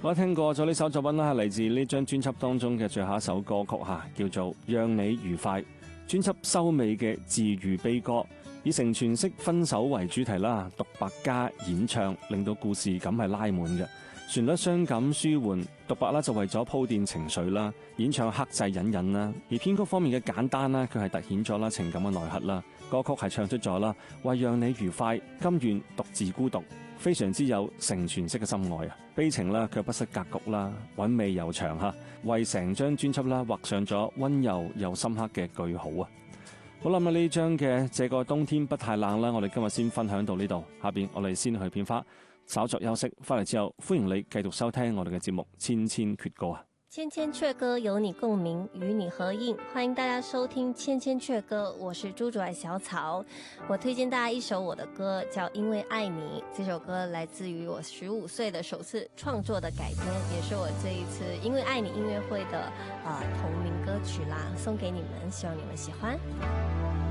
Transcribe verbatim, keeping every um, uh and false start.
我聽過咗呢首作品啦，係嚟自呢張專輯當中嘅最後一首歌曲吓，叫做《讓你愉快》。專輯收尾嘅治愈悲歌，以成全式分手為主題啦，獨白加演唱，令到故事感係拉滿嘅。旋律傷感舒緩，獨白啦就為咗鋪墊情緒啦，演唱克制隱忍啦，而編曲方面嘅簡單啦，佢係凸顯咗啦情感嘅內核啦。歌曲係唱出咗啦，為讓你愉快，甘願獨自孤獨，非常之有成全式嘅心愛啊！悲情啦，卻不失格局啦，韻味悠長吓，為成張專輯啦畫上咗溫柔又深刻嘅句號啊！好啦，咁呢張嘅這個冬天不太冷啦，我哋今日先分享到呢度，下邊我哋先去片花，稍作休息，翻嚟之後歡迎你繼續收聽我哋嘅節目《千千闕歌》啊！ 千千闕歌有你共鳴，與你合映，歡迎大家收聽千千闕歌，我是朱主愛小草。我推薦大家一首我的歌，叫《因為愛你》。這首歌來自於我十五歲的首次創作的改編，也是我這一次因為愛你音樂會的、呃、同名歌曲啦，送給你們，希望你們喜歡。